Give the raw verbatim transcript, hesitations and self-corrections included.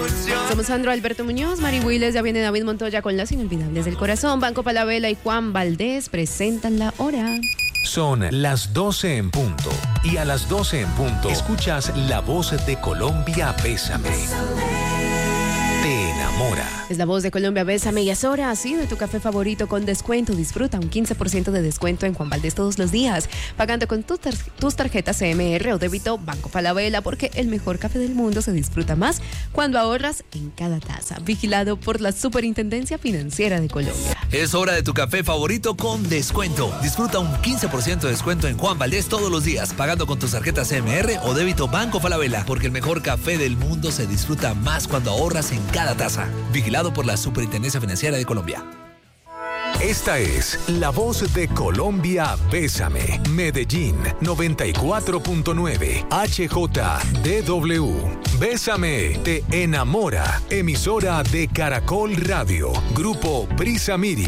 Somos Sandro Alberto Muñoz, Mari Willes, ya viene David Montoya con Las Inolvidables del Corazón. Banco Falabella y Juan Valdés presentan la hora. Son las doce en punto. Y a las doce en punto escuchas La Voz de Colombia, Bésame. Te enamora. Es La Voz de Colombia, Bésame, y es hora así de tu café favorito con descuento. Disfruta un quince por ciento de descuento en Juan Valdés todos los días, pagando con tu tar- tus tarjetas C M R o débito Banco Falabella, porque el mejor café del mundo se disfruta más cuando ahorras en cada taza. Vigilado por la Superintendencia Financiera de Colombia. Es hora de tu café favorito con descuento. Disfruta un quince por ciento de descuento en Juan Valdés todos los días, pagando con tus tarjetas C M R o débito Banco Falabella, porque el mejor café del mundo se disfruta más cuando ahorras en cada taza. Vigilado por la Superintendencia Financiera de Colombia. Esta es La Voz de Colombia, Bésame. Medellín, noventa y cuatro punto nueve. H J D W. Bésame, te enamora. Emisora de Caracol Radio. Grupo Prisa Media.